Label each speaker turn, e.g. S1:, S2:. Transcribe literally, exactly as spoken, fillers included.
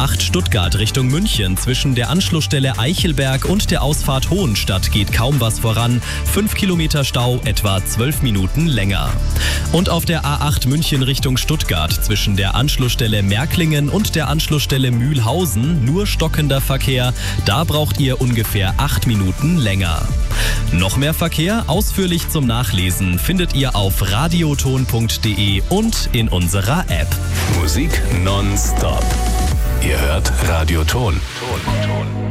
S1: acht Stuttgart Richtung München zwischen der Anschlussstelle Eichelberg und der Ausfahrt Hohenstadt geht kaum was voran. fünf Kilometer Stau, etwa zwölf Minuten länger. Und auf der A acht München Richtung Stuttgart zwischen der Anschlussstelle Märklingen und der Anschlussstelle Mühlhausen nur stockender Verkehr. Da braucht ihr ungefähr acht Minuten länger. Noch mehr Verkehr ausführlich zum Nachlesen findet ihr auf radioton punkt de und in unserer App.
S2: Musik nonstop. Ihr hört Radioton. Ton, Ton.